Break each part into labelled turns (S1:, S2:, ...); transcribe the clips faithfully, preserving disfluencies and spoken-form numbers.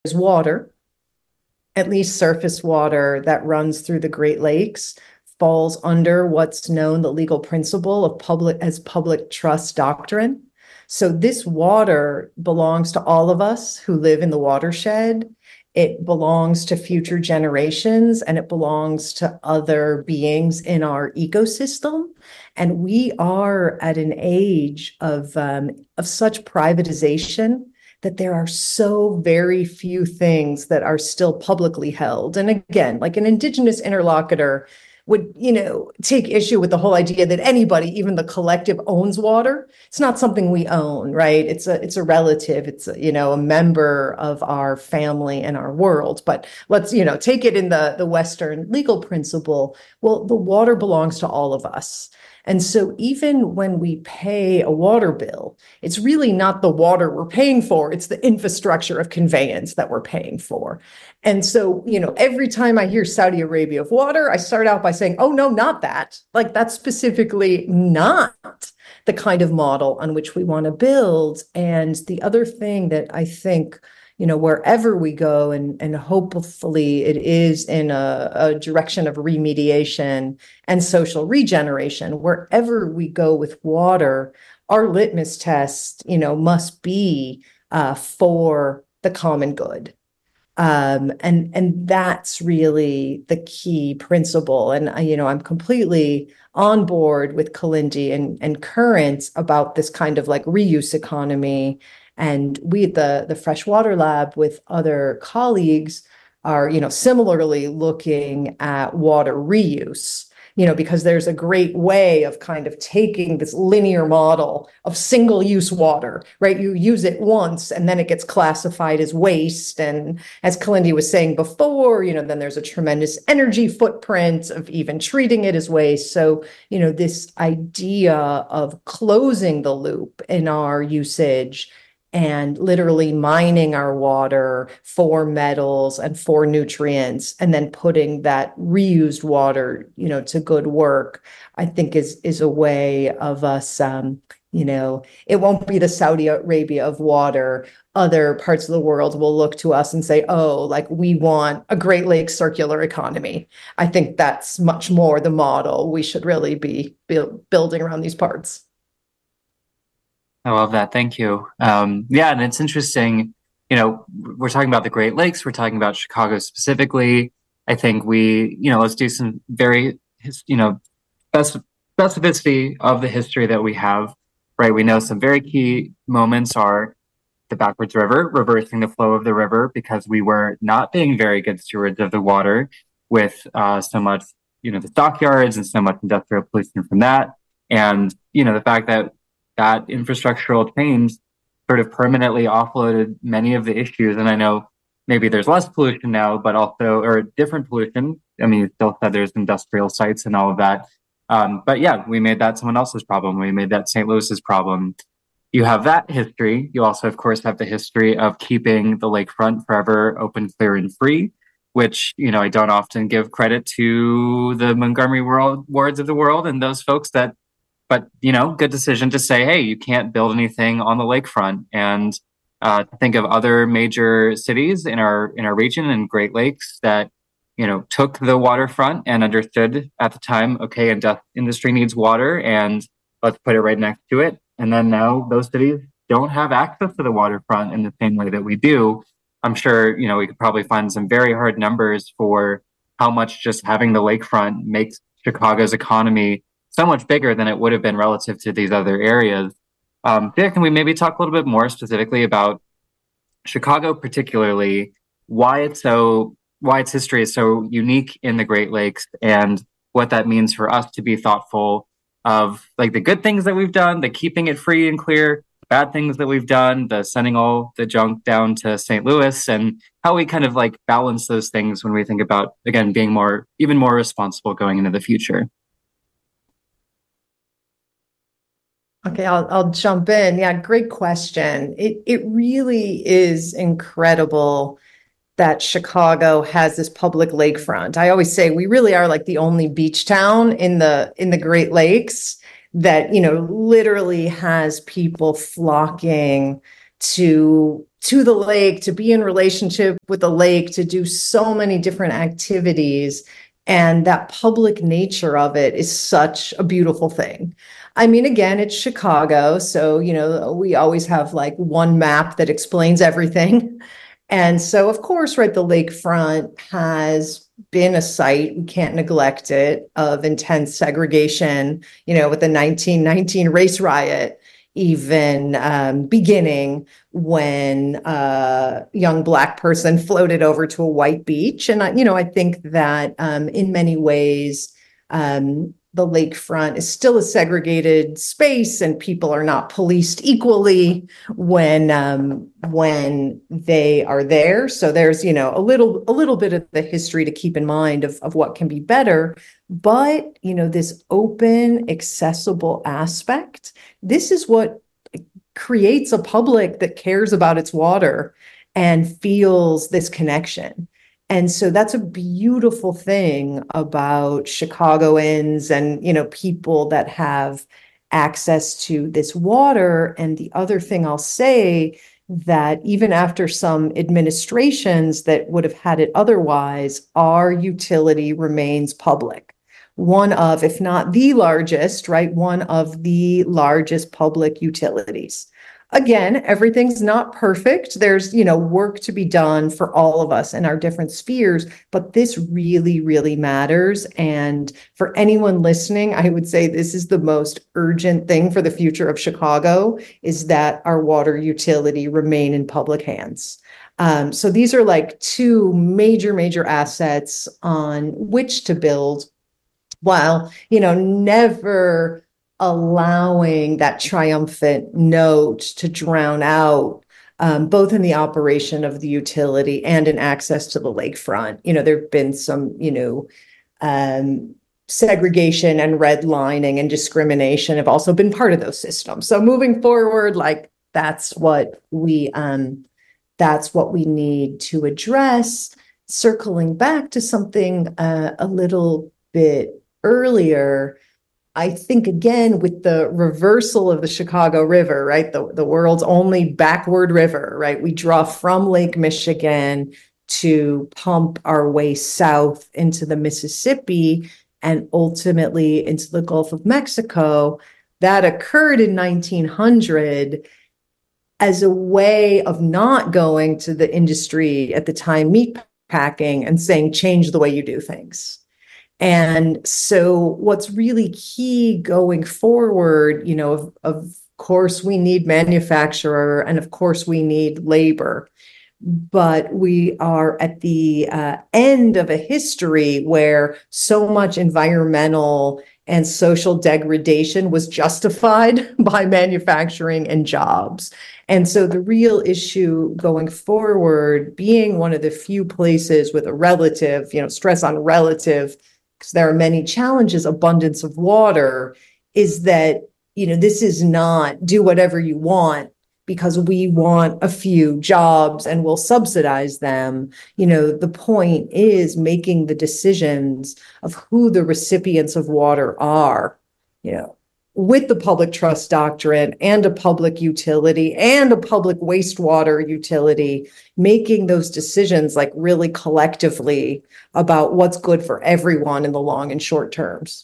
S1: water, at least surface water that runs through the Great Lakes, falls under what's known the legal principle of public as public trust doctrine. So this water belongs to all of us who live in the watershed. It belongs to future generations, and it belongs to other beings in our ecosystem. And we are at an age of um, of such privatization that there are so very few things that are still publicly held. And again, like an Indigenous interlocutor would, you know, take issue with the whole idea that anybody, even the collective, owns water. It's not something we own, right? It's a it's a relative. It's a, you know, a member of our family and our world. But let's, you know, take it in the the Western legal principle. Well, the water belongs to all of us. And so even when we pay a water bill, it's really not the water we're paying for, it's the infrastructure of conveyance that we're paying for. And so, you know, every time I hear Saudi Arabia of water, I start out by saying, oh, no, not that. Like, that's specifically not the kind of model on which we want to build. And the other thing that I think, you know, wherever we go, and, and hopefully it is in a, a direction of remediation and social regeneration, wherever we go with water, our litmus test, you know, must be uh, for the common good. Um, and and that's really the key principle. And, you know, I'm completely on board with Kalindi and, and Currents about this kind of like reuse economy. And we at the, the Freshwater Lab with other colleagues are, you know, similarly looking at water reuse, you know, because there's a great way of kind of taking this linear model of single-use water, right? You use it once and then it gets classified as waste. And as Kalindi was saying before, you know, then there's a tremendous energy footprint of even treating it as waste. So, you know, this idea of closing the loop in our usage and literally mining our water for metals and for nutrients, and then putting that reused water, you know, to good work, I think is is a way of us, um, you know, it won't be the Saudi Arabia of water. Other parts of the world will look to us and say, oh, like we want a Great Lakes circular economy. I think that's much more the model we should really be build, building around these parts.
S2: I love that. Thank you. Um, yeah, and it's interesting. You know, we're talking about the Great Lakes. We're talking about Chicago specifically. I think we, you know, let's do some very, you know, spec- specificity of the history that we have. Right. We know some very key moments are the Backwards River, reversing the flow of the river because we were not being very good stewards of the water with uh, so much, you know, the stockyards and so much industrial pollution from that. And, you know, the fact that that infrastructural change sort of permanently offloaded many of the issues. And I know maybe there's less pollution now, but also, or different pollution. I mean, you still said there's industrial sites and all of that. Um, but yeah, we made that someone else's problem. We made that Saint Louis's problem. You have that history. You also, of course, have the history of keeping the lakefront forever open, clear, and free, which, you know, I don't often give credit to the Montgomery world, wards of the world and those folks that, but, you know, good decision to say, hey, you can't build anything on the lakefront. And uh, think of other major cities in our in our region and Great Lakes that, you know, took the waterfront and understood at the time, okay, and industry needs water and let's put it right next to it. And then now those cities don't have access to the waterfront in the same way that we do. I'm sure, you know, we could probably find some very hard numbers for how much just having the lakefront makes Chicago's economy so much bigger than it would have been relative to these other areas. Um, yeah, can we maybe talk a little bit more specifically about Chicago, particularly why it's so, why its history is so unique in the Great Lakes, and what that means for us to be thoughtful of like the good things that we've done, the keeping it free and clear, bad things that we've done, the sending all the junk down to Saint Louis, and how we kind of like balance those things when we think about, again, being more, even more responsible going into the future.
S1: Okay, I'll I'll jump in. Yeah, great question. It it really is incredible that Chicago has this public lakefront. I always say we really are like the only beach town in the in the Great Lakes that, you know, literally has people flocking to to the lake, to be in relationship with the lake, to do so many different activities. And that public nature of it is such a beautiful thing. I mean, again, it's Chicago. So, you know, we always have like one map that explains everything. And so, of course, right, the lakefront has been a site, we can't neglect it, of intense segregation, you know, with the nineteen nineteen race riot even um, beginning when a young Black person floated over to a white beach. And, I, you know, I think that um, in many ways, um, the lakefront is still a segregated space and people are not policed equally when um, when they are there. So there's, you know, a little a little bit of the history to keep in mind of, of what can be better. But, you know, this open, accessible aspect, this is what creates a public that cares about its water and feels this connection. And so that's a beautiful thing about Chicagoans and, you know, people that have access to this water. And the other thing I'll say, that even after some administrations that would have had it otherwise, our utility remains public. One of, if not the largest, right, one of the largest public utilities. Again, everything's not perfect. There's, you know, work to be done for all of us in our different spheres, but this really, really matters. And for anyone listening, I would say this is the most urgent thing for the future of Chicago, is that our water utility remain in public hands. Um, so these are like two major, major assets on which to build, while, you know, never allowing that triumphant note to drown out um, both in the operation of the utility and in access to the lakefront. You know, there have been some, you know, um, segregation and redlining and discrimination have also been part of those systems. So moving forward, like that's what we um, that's what we need to address. Circling back to something uh, a little bit earlier, I think, again, with the reversal of the Chicago River, right, the, the world's only backward river, right, we draw from Lake Michigan to pump our way south into the Mississippi and ultimately into the Gulf of Mexico. That occurred in nineteen hundred as a way of not going to the industry at the time, meat packing, and saying, change the way you do things. And so what's really key going forward, you know, of, of course, we need manufacturer and of course we need labor, but we are at the uh, end of a history where so much environmental and social degradation was justified by manufacturing and jobs. And so the real issue going forward, being one of the few places with a relative, you know, stress on relative, because there are many challenges, abundance of water, is that, you know, this is not do whatever you want because we want a few jobs and we'll subsidize them. You know, the point is making the decisions of who the recipients of water are, you know, with the public trust doctrine and a public utility and a public wastewater utility, making those decisions like really collectively about what's good for everyone in the long and short terms.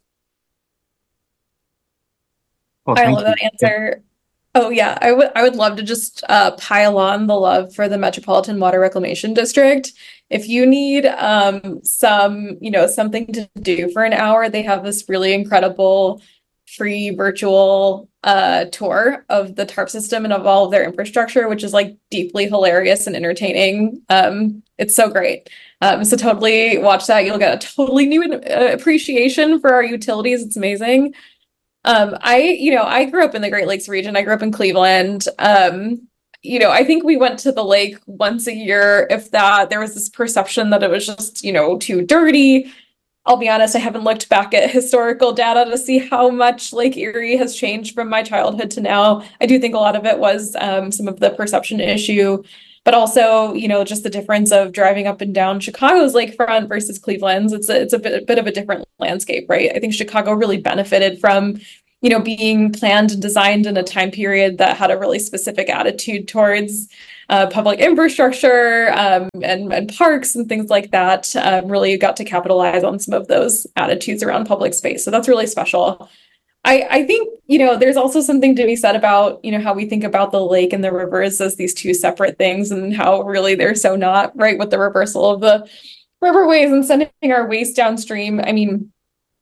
S2: Well,
S3: I
S2: thank
S3: love
S2: you.
S3: that answer. Oh yeah, I would I would love to just uh, pile on the love for the Metropolitan Water Reclamation District. If you need um, some, you know, something to do for an hour, they have this really incredible free virtual uh, tour of the TARP system and of all of their infrastructure, which is like deeply hilarious and entertaining. Um, it's so great. Um, so totally watch that. You'll get a totally new uh, appreciation for our utilities. It's amazing. Um, I, you know, I grew up in the Great Lakes region. I grew up in Cleveland. Um, you know, I think we went to the lake once a year, if that. There was this perception that it was just, you know, too dirty. I'll be honest, I haven't looked back at historical data to see how much Lake Erie has changed from my childhood to now. I do think a lot of it was um, some of the perception issue, but also, you know, just the difference of driving up and down Chicago's lakefront versus Cleveland's. It's a, it's a bit, a bit of a different landscape, right? I think Chicago really benefited from you know, being planned and designed in a time period that had a really specific attitude towards uh, public infrastructure um, and, and parks and things like that, uh, really got to capitalize on some of those attitudes around public space. So that's really special. I, I think, you know, there's also something to be said about, you know, how we think about the lake and the rivers as these two separate things and how really they're so not, right, with the reversal of the riverways and sending our waste downstream. I mean,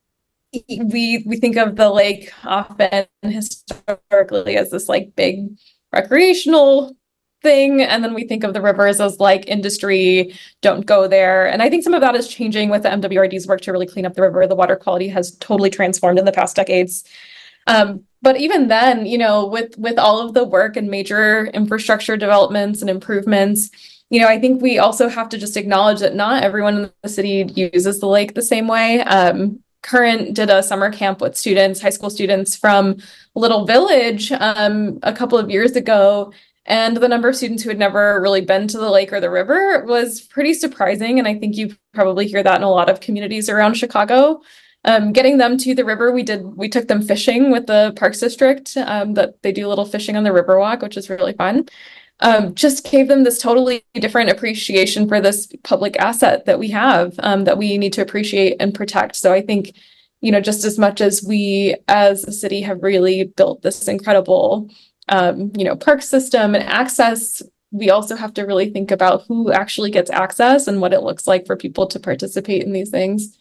S3: we we think of the lake often historically as this like big recreational thing, and then we think of the rivers as like industry, don't go there. And I think some of that is changing with the M W R D's work to really clean up the river. The water quality has totally transformed in the past decades. Um, but even then, you know, with with all of the work and major infrastructure developments and improvements, you know, I think we also have to just acknowledge that not everyone in the city uses the lake the same way. Um, Current did a summer camp with students, high school students from Little Village um, a couple of years ago. And the number of students who had never really been to the lake or the river was pretty surprising. And I think you probably hear that in a lot of communities around Chicago. Um, getting them to the river, we did, we took them fishing with the Parks District, um, that they do a little fishing on the Riverwalk, which is really fun. Um, just gave them this totally different appreciation for this public asset that we have, um, that we need to appreciate and protect. So I think, you know, just as much as we as a city have really built this incredible, um, you know, park system and access, we also have to really think about who actually gets access and what it looks like for people to participate in these things.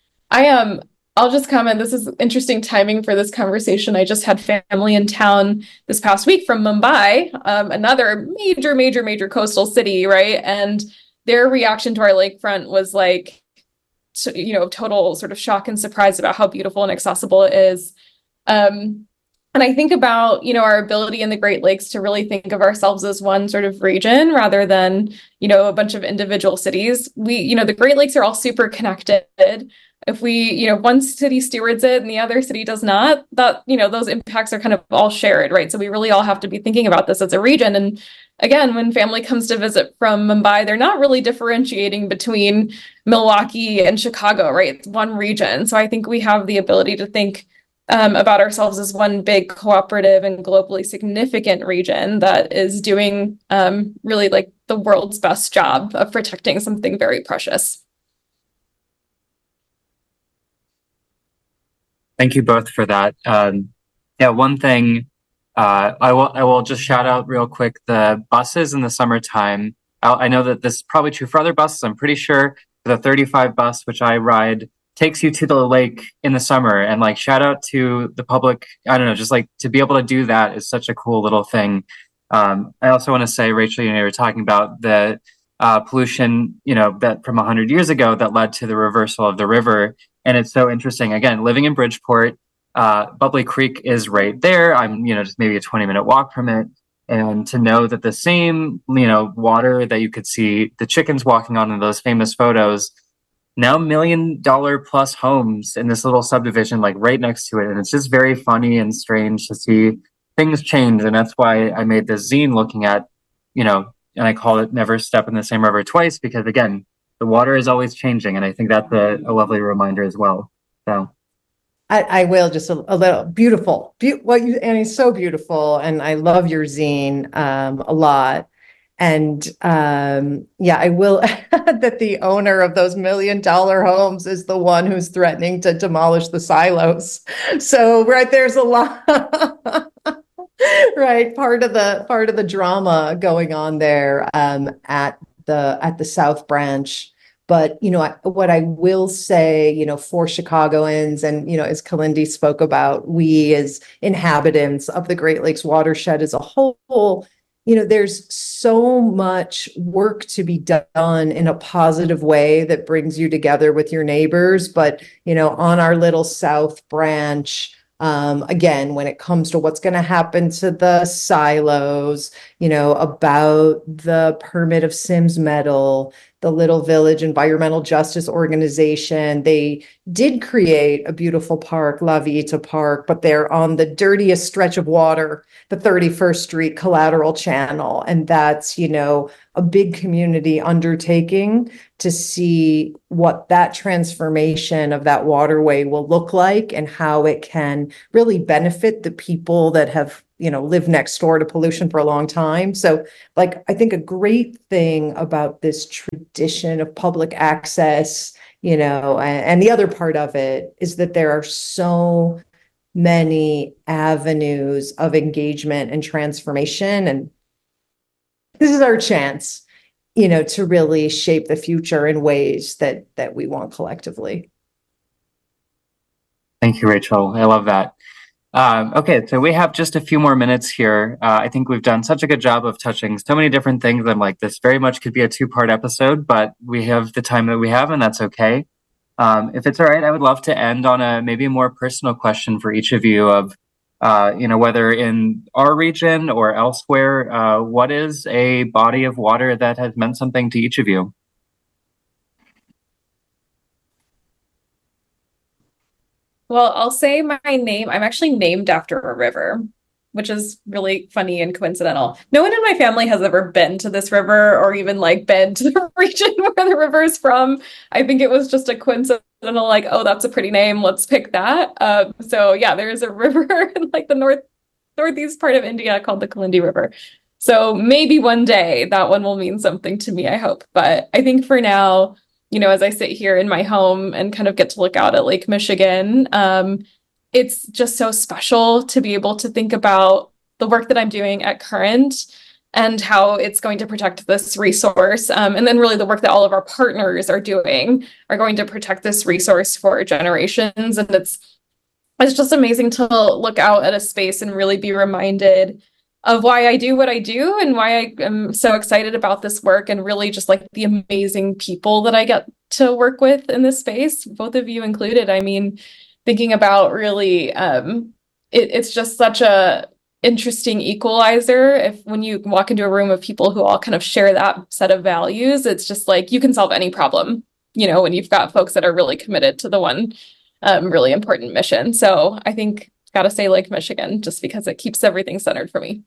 S3: I am, um, I'll just comment, this is interesting timing for this conversation. I just had family in town this past week from Mumbai, um, another major, major, major coastal city, right? And their reaction to our lakefront was like, to, you know, total sort of shock and surprise about how beautiful and accessible it is. Um, and I think about, you know, our ability in the Great Lakes to really think of ourselves as one sort of region rather than, you know, a bunch of individual cities. We, you know, the Great Lakes are all super connected. If we, you know, one city stewards it and the other city does not, that, you know, those impacts are kind of all shared, right? So we really all have to be thinking about this as a region. And again, when family comes to visit from Mumbai, they're not really differentiating between Milwaukee and Chicago, right? It's one region. So I think we have the ability to think um, about ourselves as one big cooperative and globally significant region that is doing um, really like the world's best job of protecting something very precious.
S2: Thank you both for that. Um, yeah, one thing uh, I will I will just shout out real quick the buses in the summertime. I, I know that this is probably true for other buses. I'm pretty sure the thirty-five bus, which I ride, takes you to the lake in the summer. And like shout out to the public. I don't know, just like to be able to do that is such a cool little thing. Um, I also want to say, Rachel, you know, you were talking about the uh, pollution, you know, that from a hundred years ago that led to the reversal of the river. And it's so interesting. Again, living in Bridgeport, uh, Bubbly Creek is right there. I'm, you know, just maybe a twenty minute walk from it. And to know that the same, you know, water that you could see the chickens walking on in those famous photos, now million dollar plus homes in this little subdivision, like right next to it. And it's just very funny and strange to see things change. And that's why I made this zine looking at, you know, and I call it Never Step in the Same River Twice, because again, the water is always changing. And I think that's a, a lovely reminder as well. So
S1: I, I will just a, a little beautiful. Be, what you and it's so beautiful. And I love your zine um, a lot. And um, yeah, I will add that the owner of those million dollar homes is the one who's threatening to demolish the silos. So right there's a lot. Right, part of the part of the drama going on there um, at the at the South Branch. But, you know, I, what I will say, you know, for Chicagoans and, you know, as Kalindi spoke about, we as inhabitants of the Great Lakes watershed as a whole, you know, there's so much work to be done in a positive way that brings you together with your neighbors. But, you know, on our little South Branch, Um, again, when it comes to what's going to happen to the silos, you know, about the permit of Sims Metal, the Little Village Environmental Justice Organization. They did create a beautiful park, La Vita Park, but they're on the dirtiest stretch of water, the thirty-first Street Collateral Channel. And that's, you know, a big community undertaking to see what that transformation of that waterway will look like and how it can really benefit the people that have, you know, lived next door to pollution for a long time. So, like, I think a great thing about this tradition of public access, you know, and, and the other part of it is that there are so many avenues of engagement and transformation. And this is our chance, you know, to really shape the future in ways that that we want collectively.
S2: Thank you, Rachel. I love that. Um, okay, so we have just a few more minutes here. Uh, I think we've done such a good job of touching so many different things. I'm like, this very much could be a two-part episode, but we have the time that we have, and that's okay. Um, if it's all right, I would love to end on a maybe a more personal question for each of you of, uh, you know, whether in our region or elsewhere, uh, what is a body of water that has meant something to each of you?
S3: Well, I'll say my name. I'm actually named after a river, which is really funny and coincidental. No one in my family has ever been to this river or even like been to the region where the river is from. I think it was just a coincidental, like, oh, that's a pretty name. Let's pick that. Uh, so yeah, there is a river in like the north northeast part of India called the Kalindi River. So maybe one day that one will mean something to me, I hope. But I think for now, you know, as I sit here in my home and kind of get to look out at Lake Michigan, um, it's just so special to be able to think about the work that I'm doing at Current and how it's going to protect this resource. Um, and then really the work that all of our partners are doing are going to protect this resource for generations. And it's it's just amazing to look out at a space and really be reminded of why I do what I do and why I am so excited about this work and really just like the amazing people that I get to work with in this space, both of you included. I mean, thinking about really, um, it, it's just such a interesting equalizer. If when you walk into a room of people who all kind of share that set of values, it's just like you can solve any problem, you know, when you've got folks that are really committed to the one um, really important mission. So I think got to say Lake Michigan just because it keeps everything centered for me.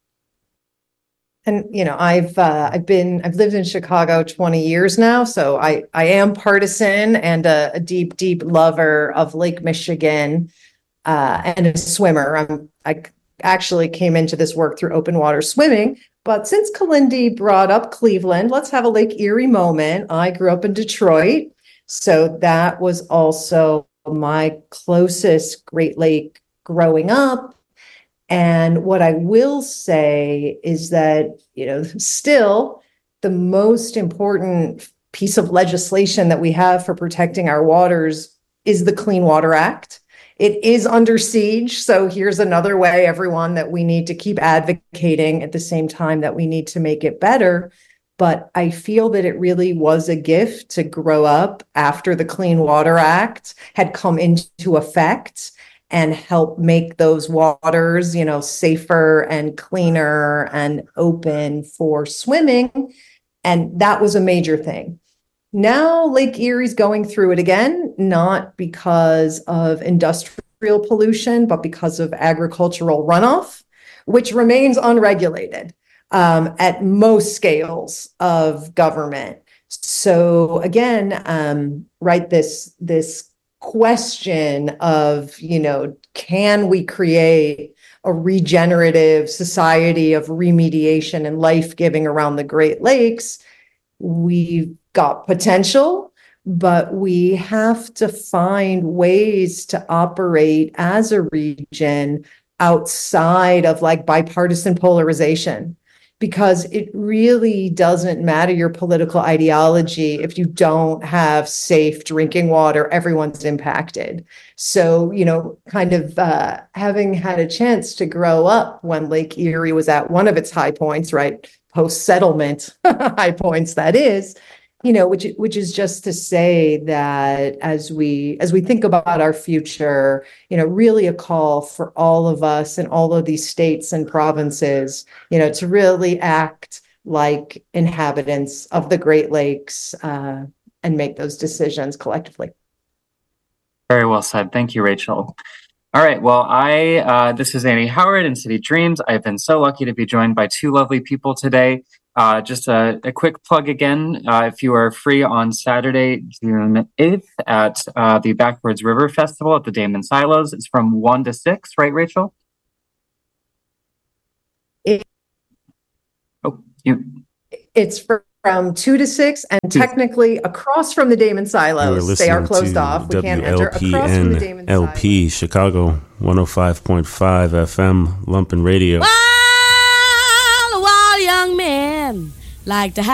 S1: And, you know, I've uh, I've been I've lived in Chicago twenty years now, so I I am partisan and a, a deep deep lover of Lake Michigan uh, and a swimmer. I'm I actually came into this work through open water swimming, but since Kalindi brought up Cleveland, let's have a Lake Erie moment. I grew up in Detroit, so that was also my closest Great Lake growing up. And what I will say is that, you know, still the most important piece of legislation that we have for protecting our waters is the Clean Water Act. It is under siege. So here's another way, everyone, that we need to keep advocating at the same time that we need to make it better. But I feel that it really was a gift to grow up after the Clean Water Act had come into effect and help make those waters, you know, safer and cleaner and open for swimming. And that was a major thing. Now Lake Erie's going through it again, not because of industrial pollution, but because of agricultural runoff, which remains unregulated um, at most scales of government. So again, um, right, this, this question of, you know, can we create a regenerative society of remediation and life-giving around the Great Lakes? We've got potential, but we have to find ways to operate as a region outside of like bipartisan polarization. Because it really doesn't matter your political ideology. If you don't have safe drinking water, everyone's impacted. So, you know, kind of uh, having had a chance to grow up when Lake Erie was at one of its high points, right? Post-settlement high points, that is, you know, which which is just to say that as we as we think about our future, you know, really a call for all of us in all of these states and provinces, you know, to really act like inhabitants of the Great Lakes uh, and make those decisions collectively.
S2: Very well said. Thank you, Rachel. All right. Well, I uh, this is Annie Howard in City Dreams. I've been so lucky to be joined by two lovely people today. Uh, just a, a quick plug again. Uh, if you are free on Saturday, June eighth at uh, the Backwards River Festival at the Damon Silos, it's from one to six, right, Rachel?
S1: It,
S2: oh, you.
S1: It's from two to six, and technically across from the Damon Silos. They are closed off. We can't enter across from the Damon Silos.
S4: L P Chicago one oh five point five F M Lumpin' Radio.
S5: While, while young men like to have